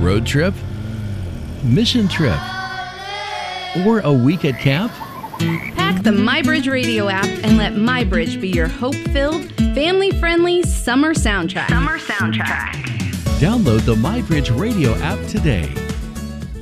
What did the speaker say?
road trip, mission trip, or a week at camp? Pack the MyBridge Radio app and let MyBridge be your hope-filled, family-friendly summer soundtrack. Download the MyBridge Radio app today.